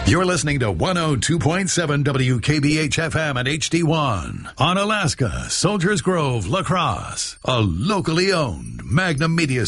You're listening to 102.7 WKBH-FM and HD1 on Alaska, Soldiers Grove, La Crosse, a locally owned Magnum Media